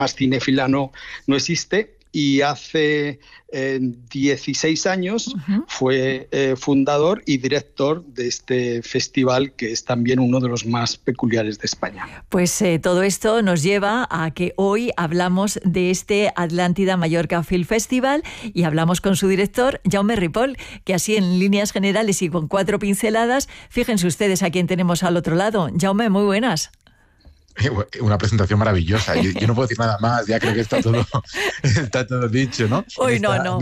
más cinéfila no existe. Y hace 16 años fue fundador y director de este festival, que es también uno de los más peculiares de España. Pues todo esto nos lleva a que hoy hablamos de este Atlántida Mallorca Film Festival y hablamos con su director, Jaume Ripoll, que así en líneas generales y con 4 pinceladas, fíjense ustedes a quién tenemos al otro lado. Jaume, muy buenas. Una presentación maravillosa. Yo no puedo decir nada más, ya creo que está todo dicho, ¿no? Hoy no.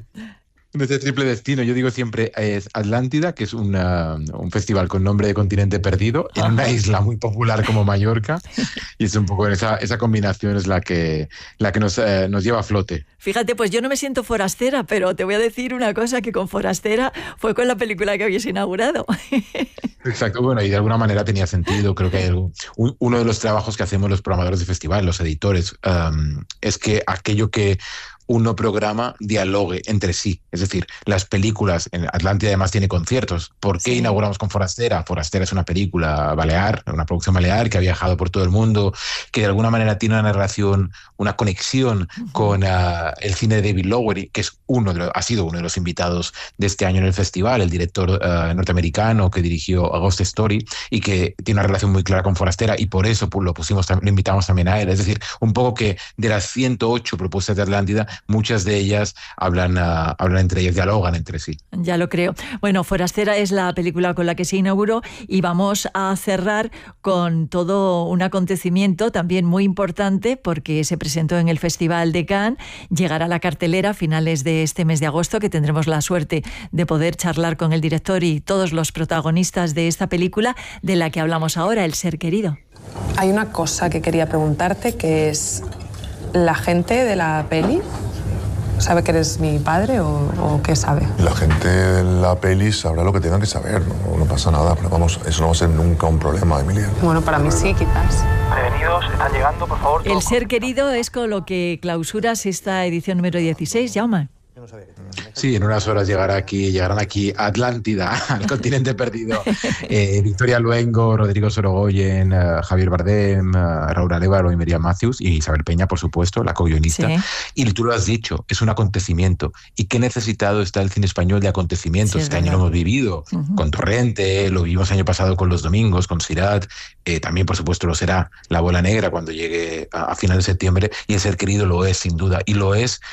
En este triple destino, yo digo siempre, es Atlántida, que es un festival con nombre de continente perdido, en una isla muy popular como Mallorca, y es un poco esa combinación es la que nos lleva a flote. Fíjate, pues yo no me siento forastera, pero te voy a decir una cosa, que con forastera fue con la película que habías inaugurado. Exacto, bueno, y de alguna manera tenía sentido. Creo que uno de los trabajos que hacemos los programadores de festival, los editores, es que aquello que uno programa dialogue entre sí. Es decir, las películas, en Atlántida además tiene conciertos. ¿Por qué inauguramos con Forastera? Forastera es una película balear, una producción balear que ha viajado por todo el mundo, que de alguna manera tiene una narración, una conexión con el cine de David Lowery, que es ha sido uno de los invitados de este año en el festival, el director norteamericano que dirigió A Ghost Story y que tiene una relación muy clara con Forastera, y por eso lo invitamos también a él. Es decir, un poco que de las 108 propuestas de Atlántida, muchas de ellas hablan entre ellas, dialogan entre sí. Ya lo creo. Bueno, Forastera es la película con la que se inauguró y vamos a cerrar con todo un acontecimiento también muy importante, porque se presentó en el Festival de Cannes, llegará a la cartelera a finales de este mes de agosto, que tendremos la suerte de poder charlar con el director y todos los protagonistas de esta película de la que hablamos ahora, El ser querido. Hay una cosa que quería preguntarte, que es: ¿la gente de la peli sabe que eres mi padre o qué sabe? La gente de la peli sabrá lo que tenga que saber, no pasa nada, pero vamos, eso no va a ser nunca un problema, Emilia. Bueno, para mí sí, quizás. Prevenidos, están llegando, por favor. El ser querido es con lo que clausuras esta edición número 16, Jaume. Sí, en unas horas llegarán aquí a Atlántida, al continente perdido. Victoria Luengo, Rodrigo Sorogoyen, Javier Bardem, Raúl Arévalo y Miriam Matthews, y Isabel Peña, por supuesto, la co-guionista. Sí. Y tú lo has dicho, es un acontecimiento. ¿Y qué necesitado está el cine español de acontecimientos? Sí, este año lo hemos vivido con Torrente, lo vivimos el año pasado con Los Domingos, con Sirat, también, por supuesto, lo será La Bola Negra cuando llegue a final de septiembre, y El ser querido lo es, sin duda. Y lo es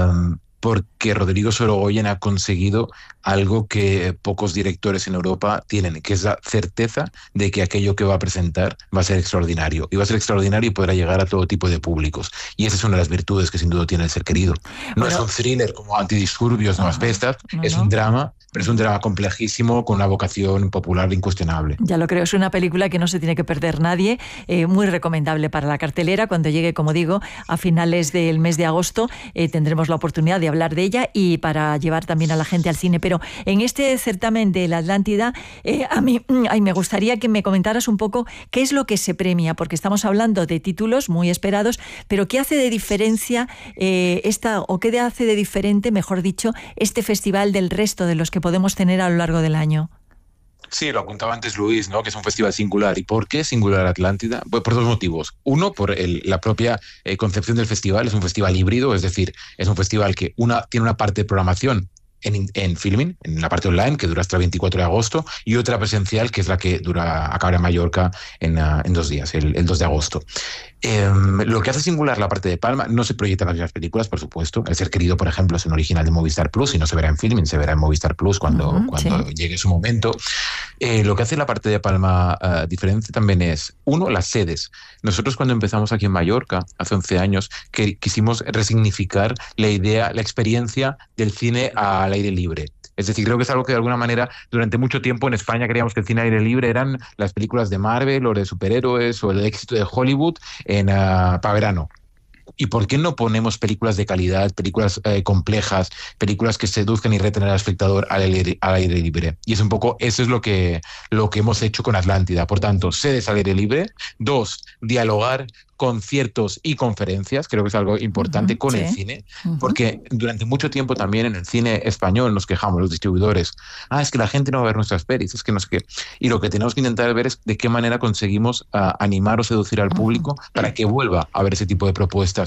porque Rodrigo Sorogoyen ha conseguido algo que pocos directores en Europa tienen, que es la certeza de que aquello que va a presentar va a ser extraordinario. Y va a ser extraordinario y podrá llegar a todo tipo de públicos. Y esa es una de las virtudes que sin duda tiene El ser querido. No es un thriller como Antidisturbios, Nuevas Pestas, es un drama, pero es un drama complejísimo con una vocación popular incuestionable. Ya lo creo, es una película que no se tiene que perder nadie, muy recomendable para la cartelera. Cuando llegue, como digo, a finales del mes de agosto, tendremos la oportunidad de hablar de ella y para llevar también a la gente al cine. Pero en este certamen de la Atlántida, a mí me gustaría que me comentaras un poco qué es lo que se premia, porque estamos hablando de títulos muy esperados, pero ¿qué hace de diferencia qué hace de diferente, mejor dicho, este festival del resto de los que podemos tener a lo largo del año? Sí, lo apuntaba antes Luis, ¿no? Que es un festival singular. ¿Y por qué singular Atlántida? Pues por dos motivos. Uno, por la propia concepción del festival. Es un festival híbrido, es decir, es un festival que tiene una parte de programación en filming, en la parte online, que dura hasta el 24 de agosto, y otra presencial, que es la que acabará en Mallorca en 2 días, el 2 de agosto. Lo que hace singular la parte de Palma, no se proyectan las mismas películas, por supuesto. El ser querido, por ejemplo, es un original de Movistar Plus y no se verá en filming, se verá en Movistar Plus cuando llegue su momento. Lo que hace la parte de Palma diferente también es, uno, las sedes. Nosotros cuando empezamos aquí en Mallorca, hace 11 años, que quisimos resignificar la idea, la experiencia del cine al aire libre. Es decir, creo que es algo que de alguna manera durante mucho tiempo en España creíamos que el cine aire libre eran las películas de Marvel o de superhéroes o el éxito de Hollywood para verano. ¿Y por qué no ponemos películas de calidad, películas complejas, películas que seduzcan y retener al espectador al aire libre? Y es un poco, eso es lo que hemos hecho con Atlántida. Por tanto, sedes al aire libre. 2, dialogar conciertos y conferencias, creo que es algo importante con el cine, porque durante mucho tiempo también en el cine español nos quejamos los distribuidores, es que la gente no va a ver nuestras pelis, es que no sé qué, y lo que tenemos que intentar ver es de qué manera conseguimos animar o seducir al público para que vuelva a ver ese tipo de propuestas.